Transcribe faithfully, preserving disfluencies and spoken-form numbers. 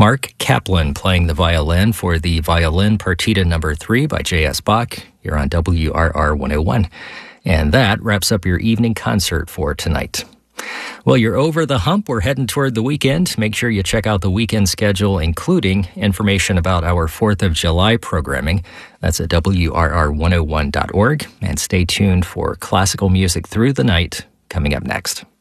Mark Kaplan playing the violin for the Violin Partita Number three by J S. Bach here on W R R one oh one. And that wraps up your evening concert for tonight. Well, you're over the hump. We're heading toward the weekend. Make sure you check out the weekend schedule, including information about our fourth of July programming. That's at W R R one oh one dot org. And stay tuned for classical music through the night coming up next.